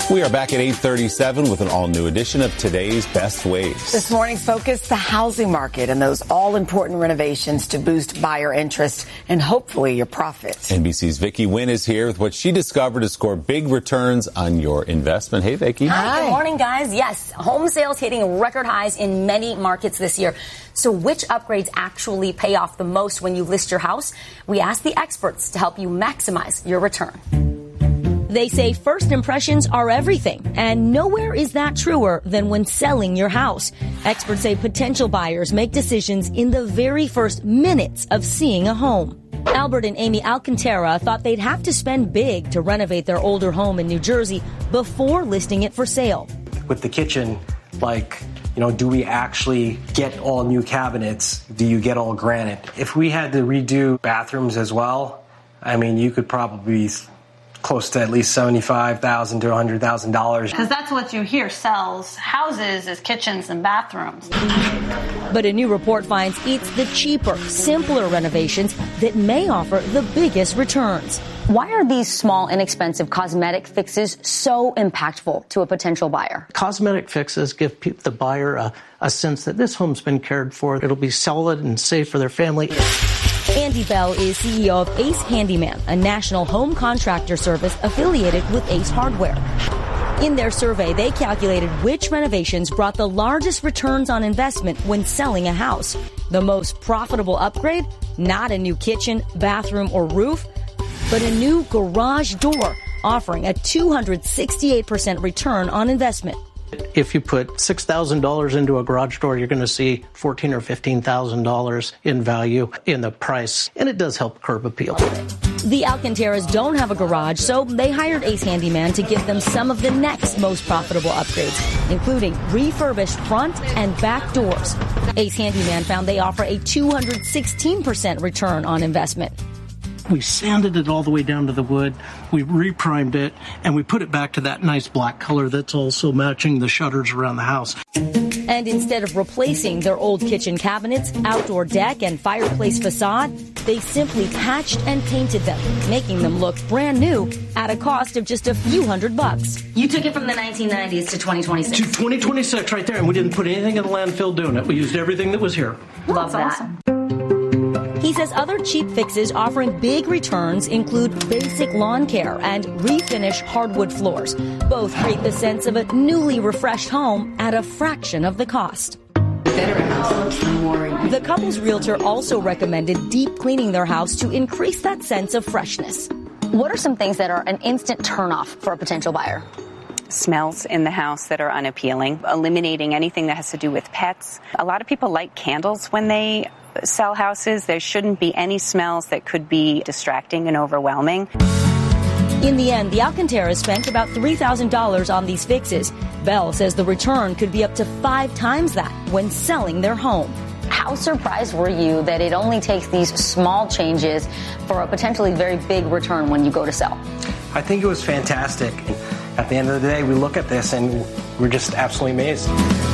We are back at 8:37 with an all-new edition of today's Best Ways. This morning's focus, the housing market and those all-important renovations to boost buyer interest and hopefully your profits. NBC's Vicki Nguyen is here with what she discovered to score big returns on your investment. Hey, Vicki. Hi. Good morning, guys. Yes, home sales hitting record highs in many markets this year. So which upgrades actually pay off the most when you list your house? We asked the experts to help you maximize your return. They say first impressions are everything, and nowhere is that truer than when selling your house. Experts say potential buyers make decisions in the very first minutes of seeing a home. Albert and Amy Alcantara thought they'd have to spend big to renovate their older home in New Jersey before listing it for sale. With the kitchen, do we actually get all new cabinets? Do you get all granite? If we had to redo bathrooms as well, you could probably close to at least $75,000 to $100,000. Because that's what you hear sells houses is kitchens and bathrooms. But a new report finds it's the cheaper, simpler renovations that may offer the biggest returns. Why are these small, inexpensive cosmetic fixes so impactful to a potential buyer? Cosmetic fixes give the buyer a sense that this home's been cared for. It'll be solid and safe for their family. Andy Bell is CEO of Ace Handyman, a national home contractor service affiliated with Ace Hardware. In their survey, they calculated which renovations brought the largest returns on investment when selling a house. The most profitable upgrade? Not a new kitchen, bathroom, or roof, but a new garage door, offering a 268% return on investment. If you put $6,000 into a garage door, you're going to see $14,000 or $15,000 in value in the price, and it does help curb appeal. The Alcantaras don't have a garage, so they hired Ace Handyman to give them some of the next most profitable upgrades, including refurbished front and back doors. Ace Handyman found they offer a 216% return on investment. We sanded it all the way down to the wood, we reprimed it, and we put it back to that nice black color that's also matching the shutters around the house. And instead of replacing their old kitchen cabinets, outdoor deck, and fireplace facade, they simply patched and painted them, making them look brand new at a cost of just a few $100. You took it from the 1990s to 2026. To 2026 right there, and we didn't put anything in the landfill doing it. We used everything that was here. Love that. Awesome. He says other cheap fixes offering big returns include basic lawn care and refinish hardwood floors. Both create the sense of a newly refreshed home at a fraction of the cost. The couple's realtor also recommended deep cleaning their house to increase that sense of freshness. What are some things that are an instant turnoff for a potential buyer? Smells in the house that are unappealing, eliminating anything that has to do with pets. A lot of people like candles when they sell houses. There shouldn't be any smells that could be distracting and overwhelming. In the end, the Alcantaras spent about $3,000 on these fixes. Bell says the return could be up to 5 times that when selling their home. How surprised were you that it only takes these small changes for a potentially very big return when you go to sell? I think it was fantastic. At the end of the day, we look at this and we're just absolutely amazed.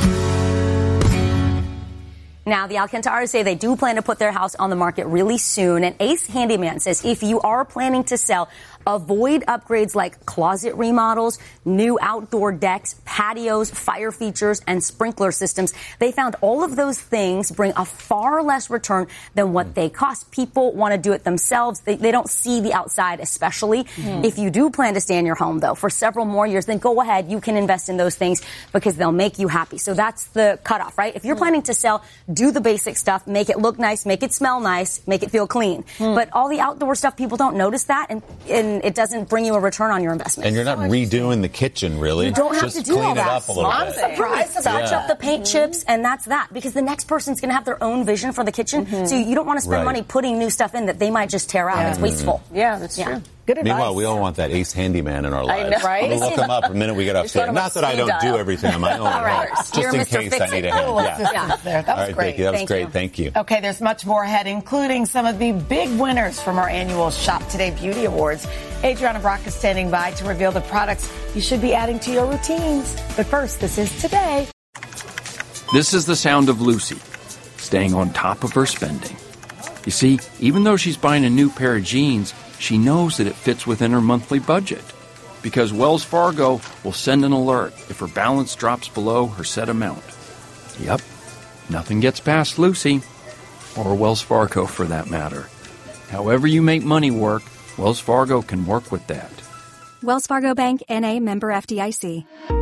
Now, the Alcantaras say they do plan to put their house on the market really soon. And Ace Handyman says if you are planning to sell, avoid upgrades like closet remodels, new outdoor decks, patios, fire features, and sprinkler systems. They found all of those things bring a far less return than what they cost. People want to do it themselves. They don't see the outside, especially. If you do plan to stay in your home, though, for several more years, then go ahead. You can invest in those things because they'll make you happy. So that's the cutoff, right? If you're planning to sell, do the basic stuff, make it look nice, make it smell nice, make it feel clean. But all the outdoor stuff, people don't notice that, and it doesn't bring you a return on your investment. And you're not redoing the kitchen, really. You don't have Just to do all clean it that. up a little bit. I'm surprised. Touch up the paint chips, and that's that. Because the next person's going to have their own vision for the kitchen, so you don't want to spend money putting new stuff in that they might just tear out. It's wasteful. Yeah, that's true. Good advice. Meanwhile, we all want that Ace Handyman in our lives. I know, right? We'll look him up the minute we get upstairs. Not that I don't do everything on my own. Right. Just You're in Mr. case I need a hand. That was All right, great. Vicki, that was Thank great. you. Thank you. Okay, there's much more ahead, including some of the big winners from our annual Shop Today Beauty Awards. Adriana Brock is standing by to reveal the products you should be adding to your routines. But first, this is Today. This is the sound of Lucy, staying on top of her spending. You see, even though she's buying a new pair of jeans, she knows that it fits within her monthly budget. because Wells Fargo will send an alert if her balance drops below her set amount. Yep, nothing gets past Lucy, or Wells Fargo for that matter. However you make money work, Wells Fargo can work with that. Wells Fargo Bank, N.A., member FDIC.